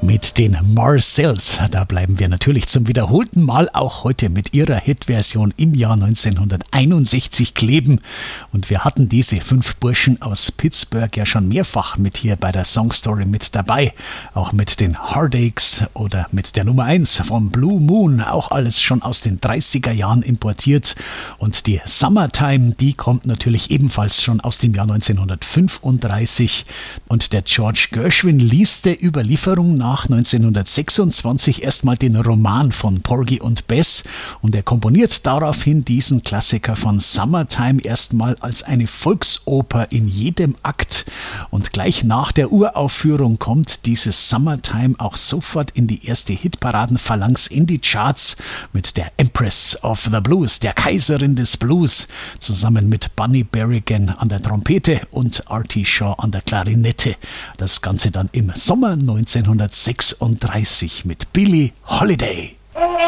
mit den Marcells. Da bleiben wir natürlich zum wiederholten Mal auch heute mit ihrer Hitversion im Jahr 1961 kleben. Und wir hatten diese 5 Burschen aus Pittsburgh ja schon mehrfach mit hier bei der Songstory mit dabei. Auch mit den Heartaches oder mit der Nummer 1 vom Blue Moon. Auch alles schon aus den 30er Jahren importiert. Und die Summertime, die kommt natürlich ebenfalls schon aus dem Jahr 1935. Und der George Gershwin ließ der Überlieferung nach 1926 erstmal den Roman von Porgy und Bess und er komponiert daraufhin diesen Klassiker von Summertime erstmal als eine Volksoper in jedem Akt und gleich nach der Uraufführung kommt dieses Summertime auch sofort in die erste Hitparadenphalanx in die Charts mit der Empress of the Blues, der Kaiserin des Blues, zusammen mit Bunny Berrigan an der Trompete und Artie Shaw an der Klarinette. Das Ganze dann im Sommer 1936 mit Billie Holiday.